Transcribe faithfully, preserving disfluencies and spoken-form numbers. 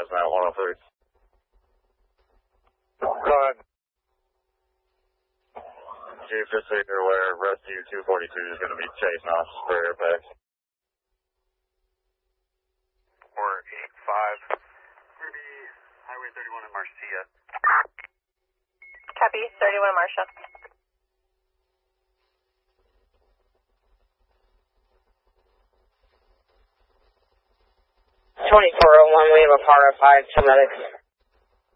Hazmat one oh three. Go ahead. Chief, just so you're aware, rescue two forty-two is going to be chasing off sprayer packs. four eight five. Ruby, Highway thirty-one in Marcia. Copy, thirty-one Marcia. twenty-four oh one, we have a par of five, two medics.